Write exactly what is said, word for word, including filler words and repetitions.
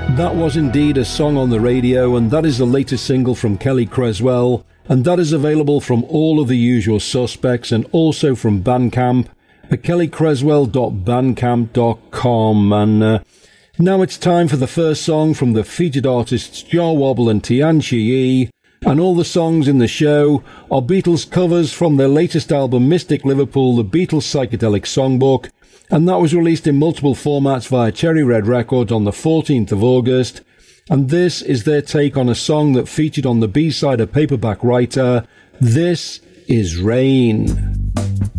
That was indeed a song on the radio, and that is the latest single from Kelly Creswell, and that is available from all of the usual suspects and also from Bandcamp at kelly creswell dot bandcamp dot com. And uh, now it's time for the first song from the featured artists Jah Wobble and Tian Chi, and all the songs in the show are Beatles covers from their latest album Mystic Liverpool, the Beatles Psychedelic Songbook, and that was released in multiple formats via Cherry Red Records on the fourteenth of August, and this is their take on a song that featured on the B-side of Paperback Writer. This is Rain.